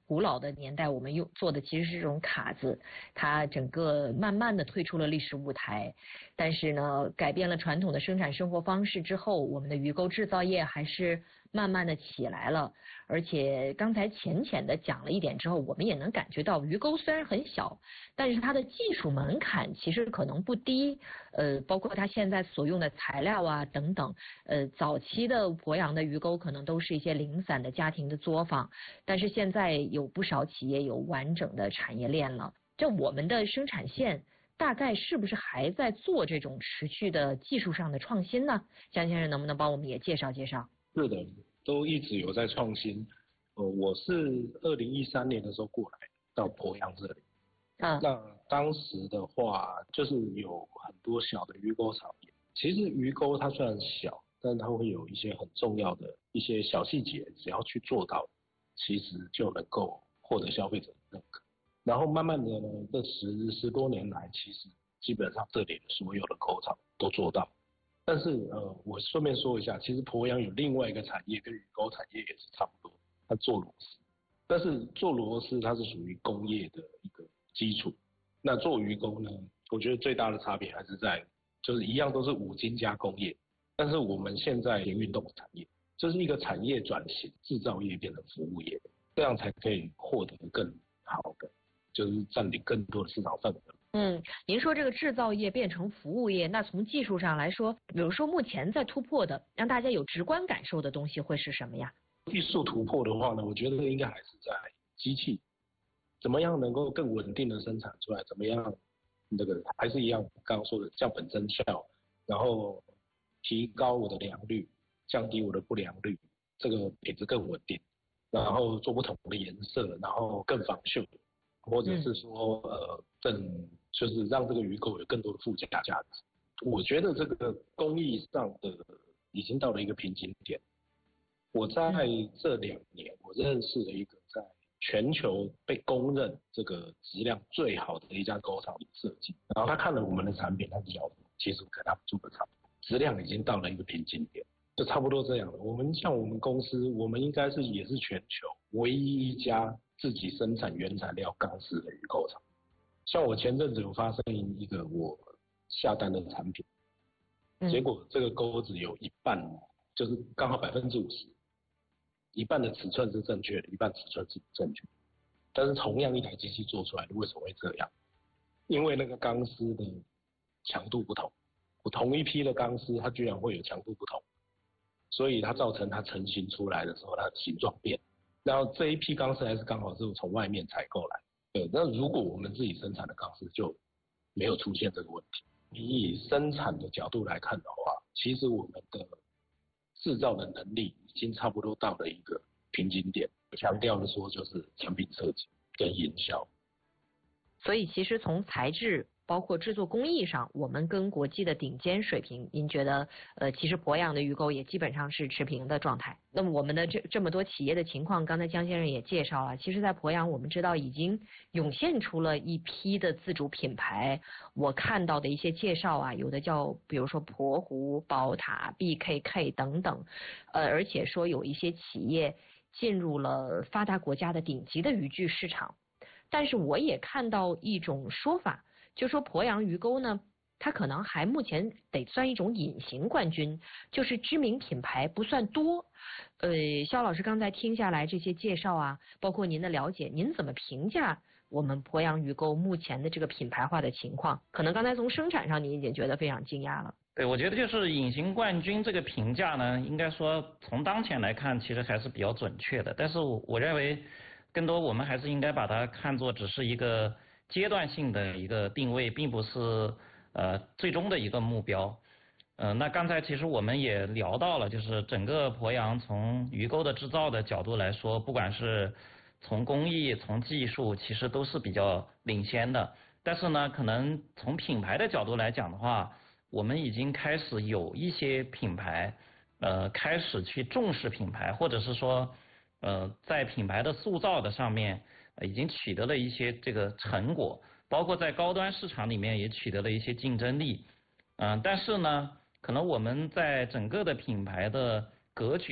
古老的年代，我们做的其实是这种卡子，它整个慢慢的退出了历史舞台。但是呢，改变了传统的生产生活方式之后，我们的鱼钩制造业还是慢慢的起来了。而且刚才浅浅的讲了一点之后，我们也能感觉到鱼钩虽然很小，但是它的技术门槛其实可能不低。包括它现在所用的材料啊等等，早期的鄱阳的鱼钩可能都是一些零散的家庭的作坊，但是现在有不少企业有完整的产业链了。这我们的生产线大概是不是还在做这种持续的技术上的创新呢？江先生能不能帮我们也介绍介绍？ 是的，都一直有在创新。我是2013年的时候过来到鄱阳这里。那当时的话，就是有很多小的鱼钩厂业。其实鱼钩它虽然小，但它会有一些很重要的一些小细节，只要去做到，其实就能够获得消费者的认可。然后慢慢的呢，这十多年来，其实基本上这里的所有的钩厂都做到。但是我顺便说一下，其实鄱阳有另外一个产业跟鱼钩产业也是差不多，它做螺丝。但是做螺丝它是属于工业的一个基础，那做鱼钩呢，我觉得最大的差别还是在，就是一样都是五金加工业，但是我们现在连运动产业，这是一个产业转型，制造业变成服务业，这样才可以获得更好的，就是占领更多的市场份额。 您说这个制造业变成服务业，那从技术上来说，比如说目前在突破的，让大家有直观感受的东西会是什么呀？ 技术突破的话呢，我觉得应该还是在机器，怎么样能够更稳定的生产出来，怎么样那个还是一样刚刚说的降本增效，然后提高我的良率，降低我的不良率，这个品质更稳定，然后做不同的颜色，然后更防锈，或者是说就是让这个鱼钩有更多的附加价值。我觉得这个工艺上的已经到了一个瓶颈点。我在这2年，我认识了一个在全球被公认这个质量最好的一家钩厂设计，然后他看了我们的产品，他就讲，其实跟他们做的差不多，质量已经到了一个瓶颈点，就差不多这样了。我们像我们公司，我们应该也是全球唯一一家自己生产原材料钢丝的鱼钩厂。像我前阵子有发生一个我下单的产品，结果这个钩子有一半，就是刚好50%。一半的尺寸是正确的，一半尺寸是不正确的。但是同样一台机器做出来的，为什么会这样？因为那个钢丝的强度不同，我同一批的钢丝，它居然会有强度不同，所以它造成它成型出来的时候，它的形状变。然后这一批钢丝还是刚好是从外面采购来，对。那如果我们自己生产的钢丝就没有出现这个问题。你以生产的角度来看的话，其实我们的制造的能力已经差不多到了一个瓶颈点，强调的说就是产品设计跟营销。 所以其实从材质包括制作工艺上，我们跟国际的顶尖水平，您觉得其实鄱阳的鱼钩也基本上是持平的状态。那么我们的这么多企业的情况，刚才江先生也介绍了，其实在鄱阳我们知道已经涌现出了一批的自主品牌。我看到的一些介绍啊，有的叫比如说鄱湖、宝塔、BKK 等等，而且说有一些企业进入了发达国家的顶级的渔具市场。但是我也看到一种说法，就说鄱阳鱼钩呢，它可能还目前得算一种隐形冠军，就是知名品牌不算多。肖老师刚才听下来这些介绍啊，包括您的了解，您怎么评价我们鄱阳鱼钩目前的这个品牌化的情况？可能刚才从生产上您已经觉得非常惊讶了。 对，我觉得就是隐形冠军这个评价呢，应该说从当前来看，其实还是比较准确的。但是我认为，更多我们还是应该把它看作只是一个阶段性的一个定位，并不是最终的一个目标。那刚才其实我们也聊到了，就是整个鄱阳从鱼钩的制造的角度来说，不管是从工艺、从技术，其实都是比较领先的。但是呢，可能从品牌的角度来讲的话，我们已经开始有一些品牌，开始去重视品牌，或者是说，在品牌的塑造的上面，已经取得了一些这个成果，包括在高端市场里面也取得了一些竞争力。但是呢，可能我们在整个的品牌的格局